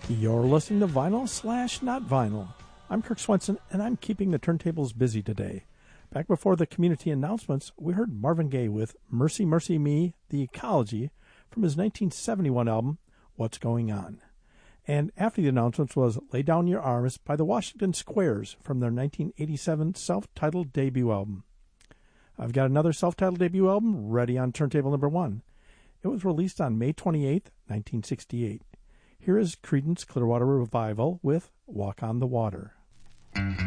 You're listening to Vinyl / Not Vinyl. I'm Kirk Swenson, and I'm keeping the turntables busy today. Back before the community announcements, we heard Marvin Gaye with Mercy, Mercy Me, The Ecology, from his 1971 album, What's Going On. And after the announcements was Lay Down Your Arms by the Washington Squares from their 1987 self-titled debut album. I've got another self-titled debut album ready on turntable number 1. It was released on May 28, 1968. Here is Creedence Clearwater Revival with Walk on the Water.